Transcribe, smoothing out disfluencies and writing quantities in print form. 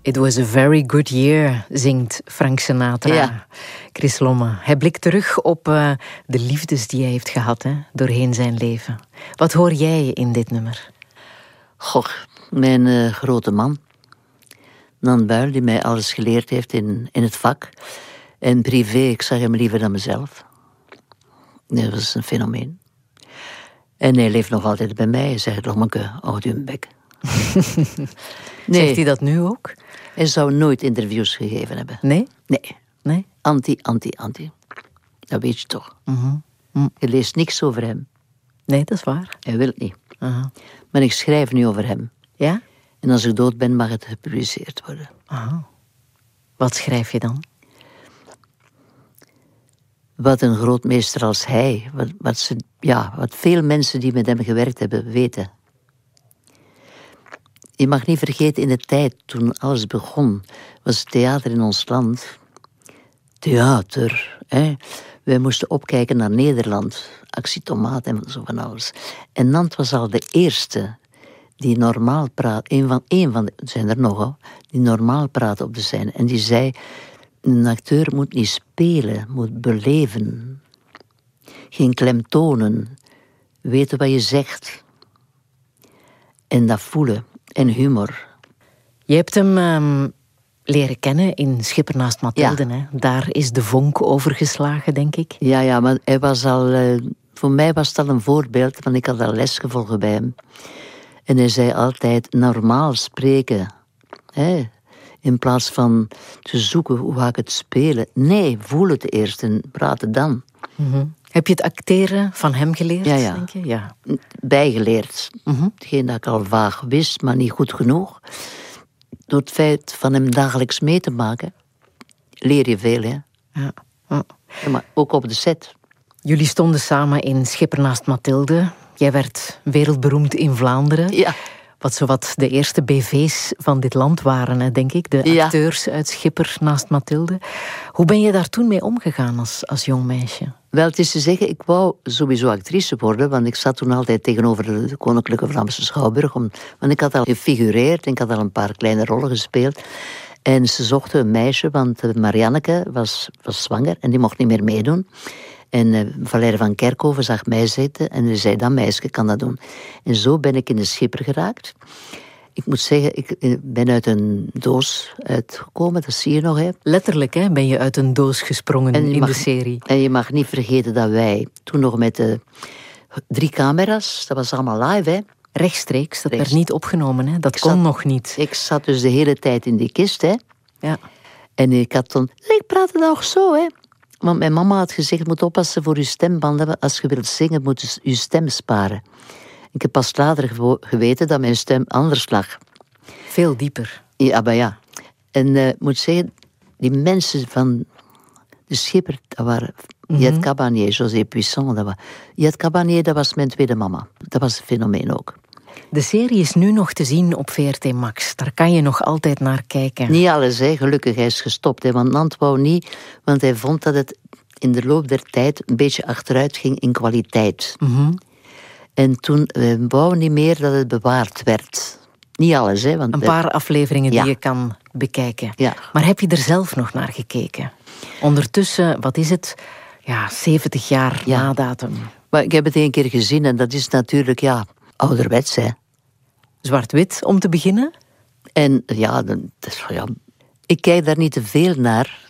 It was a very good year, zingt Frank Sinatra. Ja. Chris Lomme. Hij blikt terug op de liefdes die hij heeft gehad, hè, doorheen zijn leven. Wat hoor jij in dit nummer? Goh, mijn grote man. Nan Buil, die mij alles geleerd heeft in het vak. En privé, ik zag hem liever dan mezelf. Dat was een fenomeen. En hij leeft nog altijd bij mij. Hij zegt, Lommeke, houd uw bek. Nee. Zegt hij dat nu ook? Hij zou nooit interviews gegeven hebben. Nee? Nee. Nee? Anti. Dat weet je toch. Je leest niks over hem. Nee, dat is waar. Hij wil het niet. Aha. Maar ik schrijf nu over hem. Ja? En als ik dood ben, mag het gepubliceerd worden. Aha. Wat schrijf je dan? Wat een grootmeester als hij, wat veel mensen die met hem gewerkt hebben, weten. Je mag niet vergeten, in de tijd toen alles begon, was het theater in ons land. Theater, hè. Wij moesten opkijken naar Nederland. Actie Tomaat en zo van alles. En Nant was al de eerste die normaal praat. Een van de, zijn er nogal, die normaal praat op de scène. En die zei, een acteur moet niet spelen, moet beleven. Geen klemtonen. Weten wat je zegt. En dat voelen. En humor. Je hebt hem leren kennen in Schipper naast Mathilde. Ja. Hè? Daar is de vonk overgeslagen, denk ik. Ja, maar hij was al... voor mij was dat een voorbeeld, want ik had al les gevolgd bij hem. En hij zei altijd, normaal spreken. Hè? In plaats van te zoeken, hoe ga ik het spelen? Nee, voel het eerst en praten dan. Mm-hmm. Heb je het acteren van hem geleerd, Ja. denk je? Ja. Bijgeleerd. Hetgeen dat ik al vaag wist, maar niet goed genoeg. Door het feit van hem dagelijks mee te maken, leer je veel, hè. Ja. Ja, maar ook op de set. Jullie stonden samen in Schipper naast Mathilde. Jij werd wereldberoemd in Vlaanderen. Ja. Wat zowat de eerste BV's van dit land waren, hè, denk ik. De acteurs uit Schipper naast Mathilde. Hoe ben je daar toen mee omgegaan als jong meisje? Wel, het is te zeggen, ik wou sowieso actrice worden, want ik zat toen altijd tegenover de Koninklijke Vlaamse Schouwburg. Want ik had al gefigureerd en ik had al een paar kleine rollen gespeeld. En ze zochten een meisje, want Marianneke was zwanger en die mocht niet meer meedoen. En Valerie van Kerkhoven zag mij zitten en die zei, dat meisje kan dat doen. En zo ben ik in de Schipper geraakt. Ik moet zeggen, ik ben uit een doos uitgekomen, dat zie je nog, hè. Letterlijk, hè, ben je uit een doos gesprongen in de serie. En je mag niet vergeten dat wij toen nog met 3 camera's, dat was allemaal live, hè. Rechtstreeks, dat werd niet opgenomen, hè. Dat kon nog niet. Ik zat dus de hele tijd in die kist, hè. Ja. En ik had toen, ik praatte nog zo, hè. Want mijn mama had gezegd, je moet oppassen voor je stembanden. Als je wilt zingen, moet je je stem sparen. Ik heb pas later geweten dat mijn stem anders lag. Veel dieper. Ja, maar ja. En ik moet zeggen, die mensen van de Schipper, dat waren Jet Cabanier, José Puissant. Jet Cabanier, dat was mijn tweede mama. Dat was een fenomeen ook. De serie is nu nog te zien op VRT Max. Daar kan je nog altijd naar kijken. Niet alles, hè. Gelukkig, hij is gestopt. Hè. Want Nant wou niet, want hij vond dat het in de loop der tijd een beetje achteruit ging in kwaliteit. En toen wou niet meer dat het bewaard werd. Niet alles, hè. Want een paar afleveringen die je kan bekijken. Ja. Maar heb je er zelf nog naar gekeken? Ondertussen, wat is het? Ja, 70 jaar na datum. Maar ik heb het 1 keer gezien en dat is natuurlijk, ouderwets, hè. Zwart-wit, om te beginnen? En ik kijk daar niet te veel naar.